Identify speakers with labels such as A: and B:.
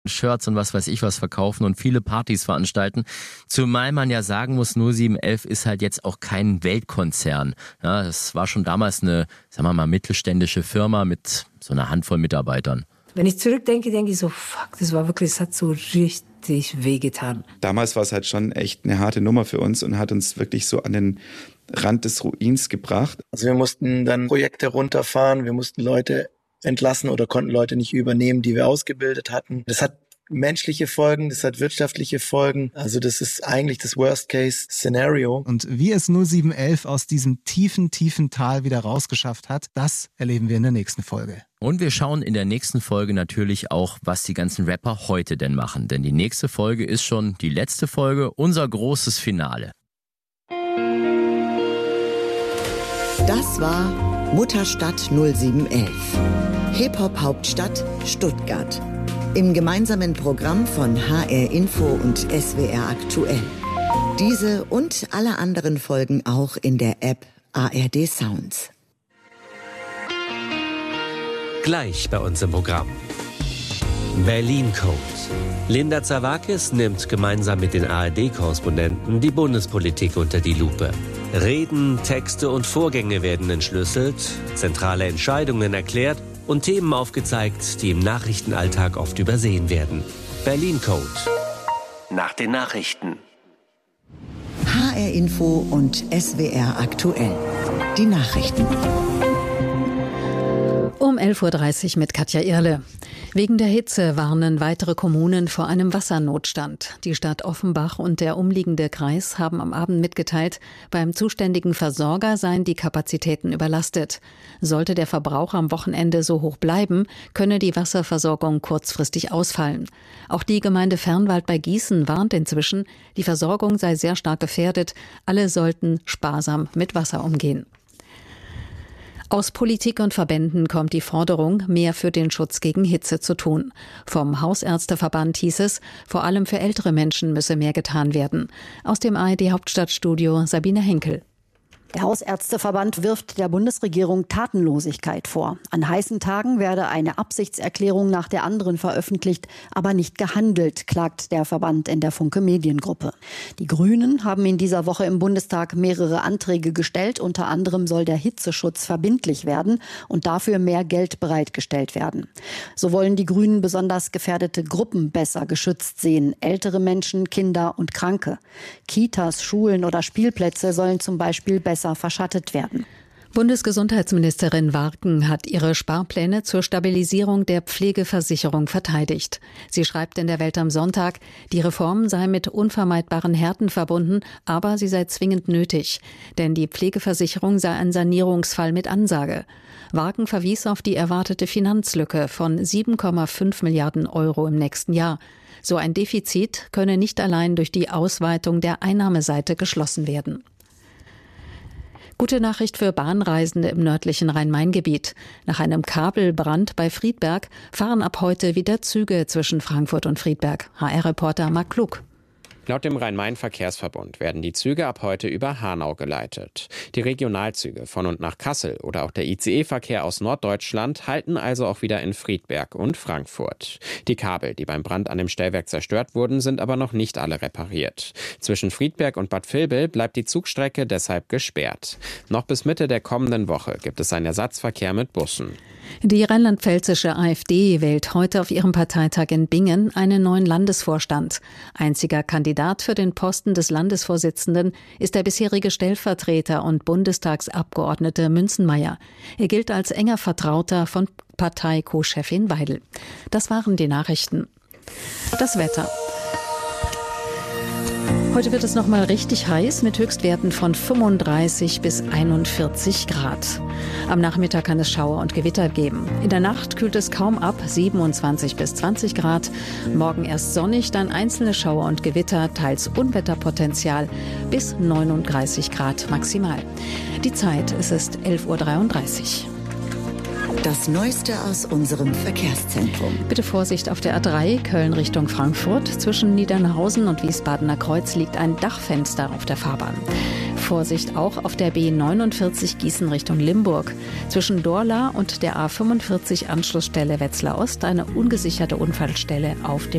A: Shirts und was weiß ich was verkaufen und viele Partys veranstalten. Zumal man ja sagen muss, 0711 ist halt jetzt auch kein Weltkonzern. Ja, das war schon damals eine, sagen wir mal, mittelständische Firma mit so einer Handvoll Mitarbeitern.
B: Wenn ich zurückdenke, denke ich so, fuck, das hat so richtig wehgetan.
C: Damals war es halt schon echt eine harte Nummer für uns und hat uns wirklich so an den Rand des Ruins gebracht.
D: Also wir mussten dann Projekte runterfahren, wir mussten Leute entlassen oder konnten Leute nicht übernehmen, die wir ausgebildet hatten. Das hat menschliche Folgen, das hat wirtschaftliche Folgen. Also das ist eigentlich das Worst-Case-Szenario.
E: Und wie es 0711 aus diesem tiefen Tal wieder rausgeschafft hat, das erleben wir in der nächsten Folge.
A: Und wir schauen in der nächsten Folge natürlich auch, was die ganzen Rapper heute denn machen. Denn die nächste Folge ist schon die letzte Folge, unser großes Finale.
F: Das war Mutterstadt 0711. Hip-Hop-Hauptstadt Stuttgart. Im gemeinsamen Programm von HR Info und SWR Aktuell. Diese und alle anderen Folgen auch in der App ARD Sounds.
G: Gleich bei uns im Programm. Berlin Code. Linda Zerwakis nimmt gemeinsam mit den ARD-Korrespondenten die Bundespolitik unter die Lupe. Reden, Texte und Vorgänge werden entschlüsselt, zentrale Entscheidungen erklärt und Themen aufgezeigt, die im Nachrichtenalltag oft übersehen werden. Berlin Code. Nach den Nachrichten.
F: HR Info und SWR Aktuell. Die Nachrichten.
H: Um 11.30 Uhr mit Katja Irle. Wegen der Hitze warnen weitere Kommunen vor einem Wassernotstand. Die Stadt Offenbach und der umliegende Kreis haben am Abend mitgeteilt, beim zuständigen Versorger seien die Kapazitäten überlastet. Sollte der Verbrauch am Wochenende so hoch bleiben, könne die Wasserversorgung kurzfristig ausfallen. Auch die Gemeinde Fernwald bei Gießen warnt inzwischen, die Versorgung sei sehr stark gefährdet. Alle sollten sparsam mit Wasser umgehen. Aus Politik und Verbänden kommt die Forderung, mehr für den Schutz gegen Hitze zu tun. Vom Hausärzteverband hieß es, vor allem für ältere Menschen müsse mehr getan werden. Aus dem ARD-Hauptstadtstudio Sabine Henkel.
I: Der Hausärzteverband wirft der Bundesregierung Tatenlosigkeit vor. An heißen Tagen werde eine Absichtserklärung nach der anderen veröffentlicht, aber nicht gehandelt, klagt der Verband in der Funke Mediengruppe. Die Grünen haben in dieser Woche im Bundestag mehrere Anträge gestellt. Unter anderem soll der Hitzeschutz verbindlich werden und dafür mehr Geld bereitgestellt werden. So wollen die Grünen besonders gefährdete Gruppen besser geschützt sehen. Ältere Menschen, Kinder und Kranke. Kitas, Schulen oder Spielplätze sollen zum Beispiel besser verschattet werden.
H: Bundesgesundheitsministerin Warken hat ihre Sparpläne zur Stabilisierung der Pflegeversicherung verteidigt. Sie schreibt in der Welt am Sonntag, die Reform sei mit unvermeidbaren Härten verbunden, aber sie sei zwingend nötig. Denn die Pflegeversicherung sei ein Sanierungsfall mit Ansage. Warken verwies auf die erwartete Finanzlücke von 7,5 Milliarden Euro im nächsten Jahr. So ein Defizit könne nicht allein durch die Ausweitung der Einnahmeseite geschlossen werden. Gute Nachricht für Bahnreisende im nördlichen Rhein-Main-Gebiet. Nach einem Kabelbrand bei Friedberg fahren ab heute wieder Züge zwischen Frankfurt und Friedberg. HR-Reporter Marc Klug.
J: Laut dem Rhein-Main-Verkehrsverbund werden die Züge ab heute über Hanau geleitet. Die Regionalzüge von und nach Kassel oder auch der ICE-Verkehr aus Norddeutschland halten also auch wieder in Friedberg und Frankfurt. Die Kabel, die beim Brand an dem Stellwerk zerstört wurden, sind aber noch nicht alle repariert. Zwischen Friedberg und Bad Vilbel bleibt die Zugstrecke deshalb gesperrt. Noch bis Mitte der kommenden Woche gibt es einen Ersatzverkehr mit Bussen.
H: Die rheinland-pfälzische AfD wählt heute auf ihrem Parteitag in Bingen einen neuen Landesvorstand. Einziger Kandidat für den Posten des Landesvorsitzenden ist der bisherige Stellvertreter und Bundestagsabgeordnete Münzenmaier. Er gilt als enger Vertrauter von Partei-Co-Chefin Weidel. Das waren die Nachrichten. Das Wetter. Heute wird es noch mal richtig heiß mit Höchstwerten von 35 bis 41 Grad. Am Nachmittag kann es Schauer und Gewitter geben. In der Nacht kühlt es kaum ab, 27 bis 20 Grad. Morgen erst sonnig, dann einzelne Schauer und Gewitter, teils Unwetterpotenzial bis 39 Grad maximal. Die Zeit, es ist 11.33 Uhr.
F: Das Neueste aus unserem Verkehrszentrum.
H: Bitte Vorsicht auf der A3 Köln Richtung Frankfurt. Zwischen Niedernhausen und Wiesbadener Kreuz liegt ein Dachfenster auf der Fahrbahn. Vorsicht auch auf der B49 Gießen Richtung Limburg. Zwischen Dorla und der A45 Anschlussstelle Wetzlar Ost eine ungesicherte Unfallstelle auf dem